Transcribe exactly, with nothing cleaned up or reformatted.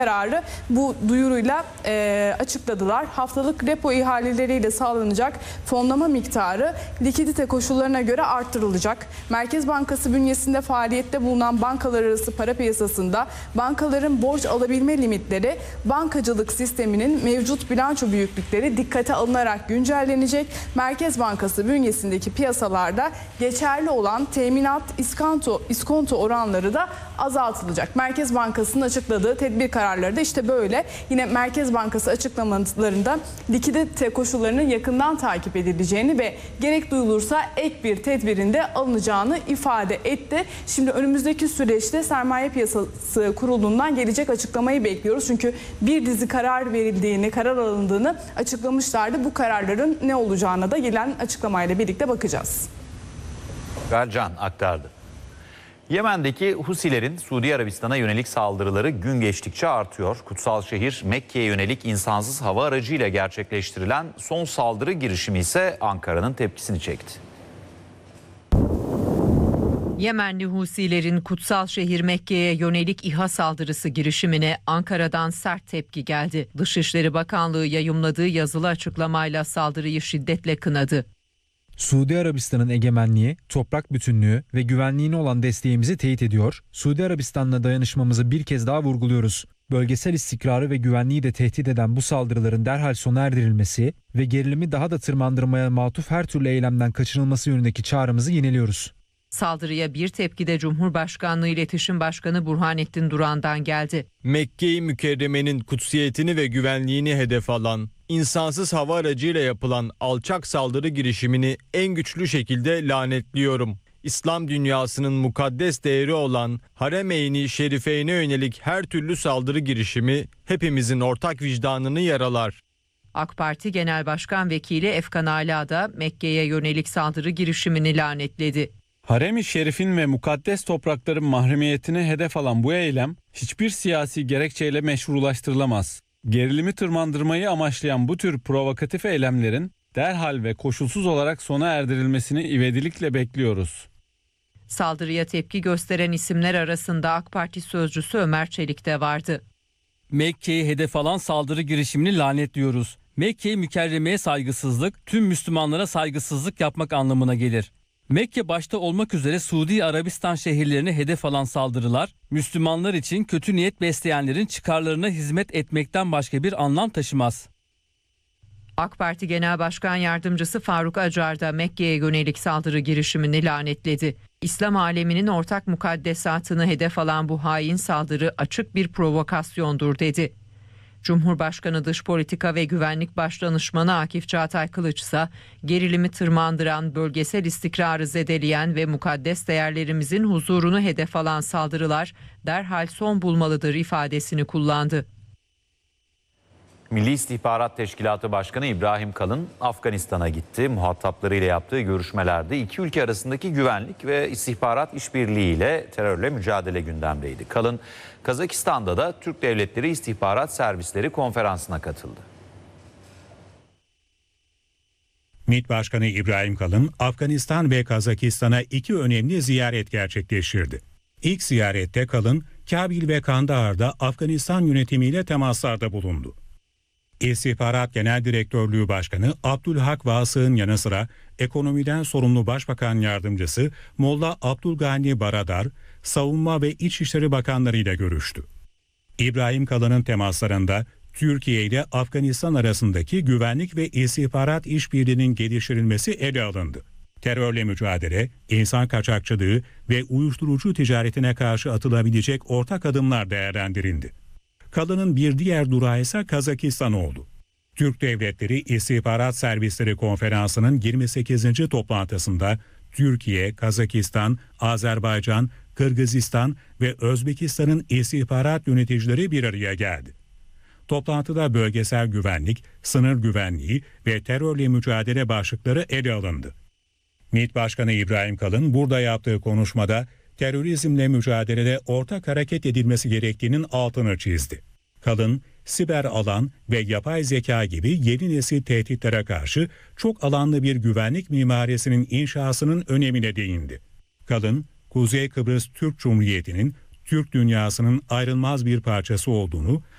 kararı bu duyuruyla e, açıkladılar. Haftalık repo ihaleleriyle sağlanacak fonlama miktarı likidite koşullarına göre arttırılacak. Merkez Bankası bünyesinde faaliyette bulunan bankalar arası para piyasasında bankaların borç alabilme limitleri, bankacılık sisteminin mevcut bilanço büyüklükleri dikkate alınarak güncellenecek. Merkez Bankası bünyesindeki piyasalarda geçerli olan teminat, iskonto, iskonto oranları da azaltılacak. Merkez Bankası'nın açıkladığı tedbir kararları da işte böyle. Yine Merkez Bankası açıklamalarında likidite koşullarının yakından takip edileceğini ve gerek duyulursa ek bir tedbirin de alınacağını ifade etti. Şimdi önümüzdeki süreçte Sermaye Piyasası Kurulu'ndan gelecek açıklamayı bekliyoruz. Çünkü bir dizi karar verildiğini, karar alındığını açıklamışlardı. Bu kararların ne olacağına da gelen açıklamayla birlikte bakacağız. Can aktardı. Yemen'deki Husilerin Suudi Arabistan'a yönelik saldırıları gün geçtikçe artıyor. Kutsal şehir Mekke'ye yönelik insansız hava aracıyla gerçekleştirilen son saldırı girişimi ise Ankara'nın tepkisini çekti. Yemenli Husilerin kutsal şehir Mekke'ye yönelik İHA saldırısı girişimine Ankara'dan sert tepki geldi. Dışişleri Bakanlığı yayımladığı yazılı açıklamayla saldırıyı şiddetle kınadı. Suudi Arabistan'ın egemenliği, toprak bütünlüğü ve güvenliğine olan desteğimizi teyit ediyor. Suudi Arabistan'la dayanışmamızı bir kez daha vurguluyoruz. Bölgesel istikrarı ve güvenliği de tehdit eden bu saldırıların derhal sona erdirilmesi ve gerilimi daha da tırmandırmaya matuf her türlü eylemden kaçınılması yönündeki çağrımızı yineliyoruz. Saldırıya bir tepki de Cumhurbaşkanlığı İletişim Başkanı Burhanettin Duran'dan geldi. Mekke-i Mükerreme'nin kutsiyetini ve güvenliğini hedef alan, insansız hava aracıyla yapılan alçak saldırı girişimini en güçlü şekilde lanetliyorum. İslam dünyasının mukaddes değeri olan Harem-i Şerife'ne yönelik her türlü saldırı girişimi hepimizin ortak vicdanını yaralar. AK Parti Genel Başkan Vekili Efkan Ala da Mekke'ye yönelik saldırı girişimini lanetledi. Harem-i Şerif'in ve mukaddes toprakların mahremiyetine hedef alan bu eylem hiçbir siyasi gerekçeyle meşrulaştırılamaz. Gerilimi tırmandırmayı amaçlayan bu tür provokatif eylemlerin derhal ve koşulsuz olarak sona erdirilmesini ivedilikle bekliyoruz. Saldırıya tepki gösteren isimler arasında AK Parti sözcüsü Ömer Çelik de vardı. Mekke'yi hedef alan saldırı girişimini lanetliyoruz. Mekke-i Mükerreme'ye saygısızlık, tüm Müslümanlara saygısızlık yapmak anlamına gelir. Mekke başta olmak üzere Suudi Arabistan şehirlerini hedef alan saldırılar, Müslümanlar için kötü niyet besleyenlerin çıkarlarına hizmet etmekten başka bir anlam taşımaz. AK Parti Genel Başkan Yardımcısı Faruk Acar da Mekke'ye yönelik saldırı girişimini lanetledi. İslam aleminin ortak mukaddesatını hedef alan bu hain saldırı açık bir provokasyondur dedi. Cumhurbaşkanı Dış Politika ve Güvenlik Başdanışmanı Akif Çağatay Kılıç ise gerilimi tırmandıran, bölgesel istikrarı zedeleyen ve mukaddes değerlerimizin huzurunu hedef alan saldırılar derhal son bulmalıdır ifadesini kullandı. Milli İstihbarat Teşkilatı Başkanı İbrahim Kalın Afganistan'a gitti. Muhataplarıyla yaptığı görüşmelerde iki ülke arasındaki güvenlik ve istihbarat işbirliği ile terörle mücadele gündemdeydi. Kalın, Kazakistan'da da Türk Devletleri İstihbarat Servisleri konferansına katıldı. MİT Başkanı İbrahim Kalın, Afganistan ve Kazakistan'a iki önemli ziyaret gerçekleştirdi. İlk ziyarette Kalın, Kabil ve Kandahar'da Afganistan yönetimiyle temaslarda bulundu. İstihbarat Genel Direktörlüğü Başkanı Abdülhak Vasık'ın yanı sıra ekonomiden sorumlu Başbakan Yardımcısı Molla Abdülgani Baradar, Savunma ve İçişleri Bakanları ile görüştü. İbrahim Kalın'ın temaslarında Türkiye ile Afganistan arasındaki güvenlik ve istihbarat işbirliğinin geliştirilmesi ele alındı. Terörle mücadele, insan kaçakçılığı ve uyuşturucu ticaretine karşı atılabilecek ortak adımlar değerlendirildi. Kalın'ın bir diğer durağı ise Kazakistan oldu. Türk Devletleri İstihbarat Servisleri Konferansı'nın yirmi sekizinci toplantısında Türkiye, Kazakistan, Azerbaycan, Kırgızistan ve Özbekistan'ın istihbarat yöneticileri bir araya geldi. Toplantıda bölgesel güvenlik, sınır güvenliği ve terörle mücadele başlıkları ele alındı. MİT Başkanı İbrahim Kalın burada yaptığı konuşmada terörizmle mücadelede ortak hareket edilmesi gerektiğinin altını çizdi. Kalın, siber alan ve yapay zeka gibi yeni nesil tehditlere karşı çok alanlı bir güvenlik mimarisinin inşasının önemine değindi. Kalın, Kuzey Kıbrıs Türk Cumhuriyeti'nin Türk dünyasının ayrılmaz bir parçası olduğunu,